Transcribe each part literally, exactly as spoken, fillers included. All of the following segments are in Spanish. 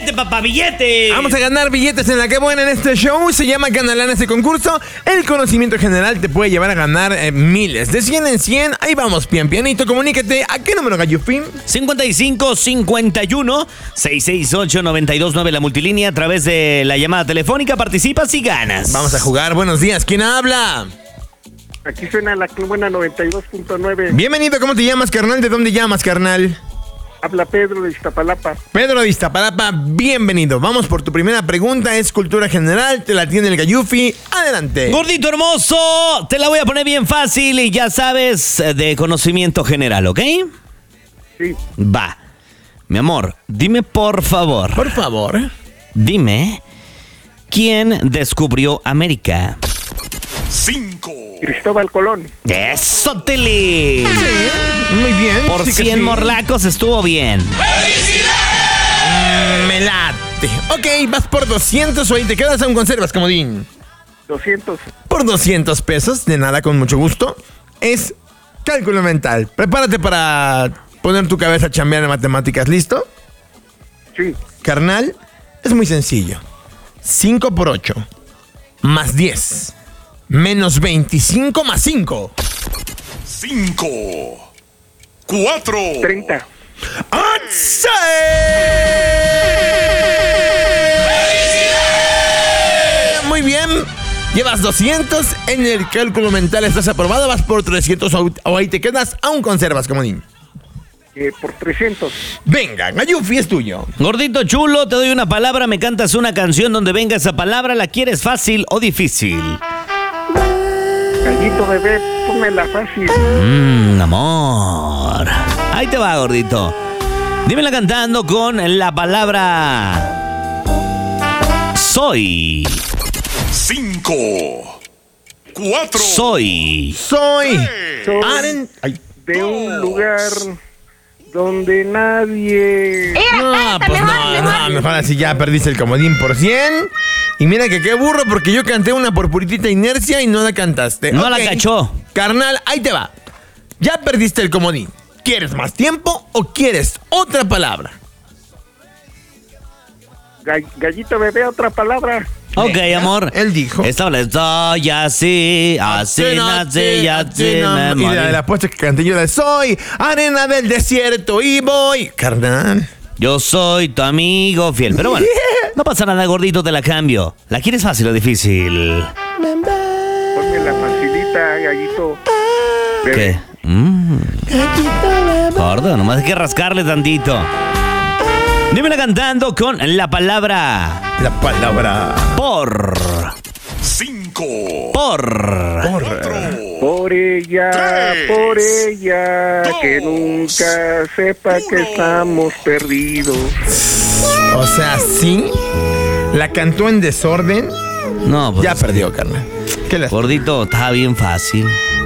billete, papá, billete. Vamos a ganar billetes en la que buena en este show. Se llama Canalana este concurso. El conocimiento general te puede llevar a ganar eh, miles. De cien en cien. Ahí vamos, pian pianito. Comunícate. ¿A qué número, Gallufín? cincuenta y cinco, cincuenta y uno, seiscientos sesenta y ocho, noventa y dos nueve, la multilínea. A través de la llamada telefónica participas y ganas. Vamos a jugar. Buenos días. ¿Quién habla? Aquí suena la buena noventa y dos punto nueve. Bienvenido. ¿Cómo te llamas, carnal? ¿De dónde llamas, carnal? Habla Pedro de Iztapalapa. Pedro de Iztapalapa, bienvenido. Vamos por tu primera pregunta, es cultura general, te la tiene el Gallufi. Adelante. Gordito hermoso, te la voy a poner bien fácil y ya sabes, de conocimiento general, ¿ok? Sí. Va. Mi amor, dime por favor. Por favor. Dime, ¿quién descubrió América? Cinco. Cristóbal Colón. ¡Eso, Tele! Sí, muy bien. Por sí que cien sí. morlacos estuvo bien. Mm, me late. Ok, vas por doscientos o ahí te quedas aún conservas, comodín. doscientos. Por doscientos pesos, de nada, con mucho gusto. Es cálculo mental. Prepárate para poner tu cabeza a chambear en matemáticas. ¿Listo? Sí. Carnal, es muy sencillo. cinco por ocho más diez menos veinticinco más cinco. Cinco. Cuatro. treinta. ¡Once! Muy bien. Llevas doscientos en el cálculo mental. Estás aprobado. Vas por trescientos o ahí te quedas. Aún conservas, comodín. Eh, por trescientos. Venga, Gallufi, es tuyo. Gordito chulo, te doy una palabra, me cantas una canción donde venga esa palabra. ¿La quieres fácil o difícil? Gallito bebé, pónmela fácil. Mmm, amor. Ahí te va, gordito. Dímela cantando con la palabra soy. Cinco. Cuatro. Soy. Soy. Soy Aren- Ay. de un lugar donde nadie... No, pues no, no, mejor así ya perdiste el comodín por cien. Y mira que qué burro, porque yo canté una por puritita inercia y no la cantaste. No Ok. la cachó. Carnal, ahí te va. Ya perdiste el comodín. ¿Quieres más tiempo o quieres otra palabra? Gall- Gallito bebé, otra palabra. Ok, amor. Él dijo. Esta habla estoy así, así, así, así, me Y morí. la de la apuesta que canté yo de soy arena del desierto y voy. Carnal. Yo soy tu amigo fiel. Pero bueno, no pasa nada, gordito, te la cambio. ¿La quieres fácil o difícil? Pónmela facilita, gallito bebé. ¿Qué? Mm. Gordo, nomás hay que rascarle tantito. Dímela cantando con la palabra La palabra. por. Cinco. Por. Por. Por ella, Tres, por ella, dos, que nunca sepa que uno. estamos perdidos. O sea, sí. La cantó en desorden. No, pues. Ya perdió, carnal. ¿Qué le Gordito, está bien fácil.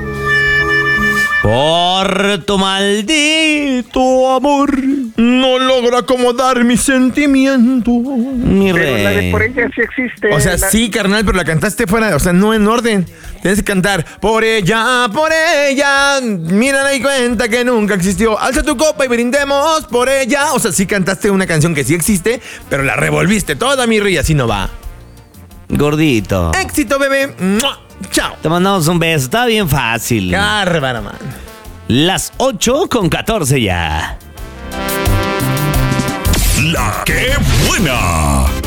Por tu maldito amor, No logro acomodar mis sentimientos. mi Pero la de rey. por ella sí existe. O sea, la- sí, carnal, pero la cantaste fuera, o sea, no en orden. Tienes que cantar por ella, por ella. Mira y cuenta que nunca existió. Alza tu copa y brindemos por ella. O sea, sí cantaste una canción que sí existe, pero la revolviste toda, mi rey, así no va. Gordito. Éxito, bebé. ¡Mua! Chao. Te mandamos un beso, está bien fácil. Bárbara, man. Las ocho con catorce ya. La que buena.